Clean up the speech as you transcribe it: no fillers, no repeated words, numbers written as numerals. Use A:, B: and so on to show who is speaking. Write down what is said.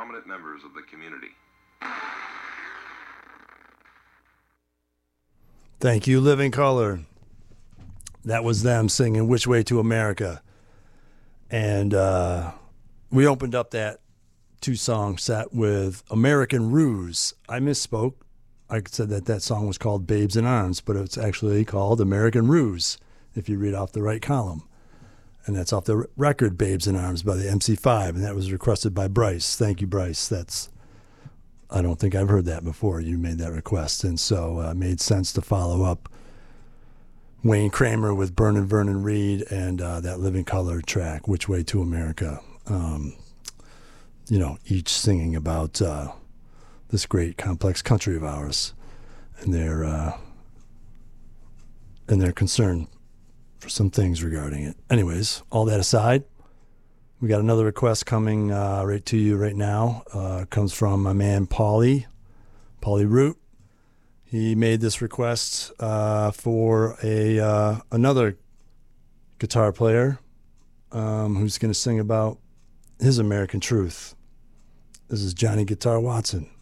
A: prominent members of the community.
B: Thank you, Living Color. That was them singing Which Way to America. And we opened up that two-song set with American Ruse. I misspoke. I said that song was called Babes in Arms, but it's actually called American Ruse, if you read off the right column. And that's off the record Babes in Arms by the MC5, and that was requested by Bryce. Thank you, Bryce. I don't think I've heard that before. You made that request, and so it made sense to follow up Wayne Kramer with Vernon Reed and that Living Color track, Which Way to America. Each singing about this great complex country of ours and their concern for some things regarding it. Anyways, all that aside, we got another request coming right to you right now. Comes from my man Paulie Root. He made this request for another guitar player who's going to sing about his American truth. This is Johnny Guitar Watson.